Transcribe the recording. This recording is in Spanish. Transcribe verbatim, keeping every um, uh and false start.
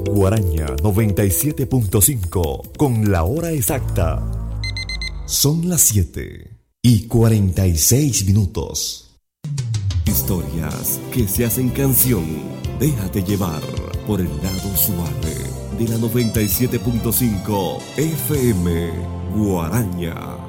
Guaraña noventa y siete punto cinco con la hora exacta. Son las siete y cuarenta y seis minutos. Historias que se hacen canción. Déjate llevar por el lado suave de la noventa y siete punto cinco F M Guaraña.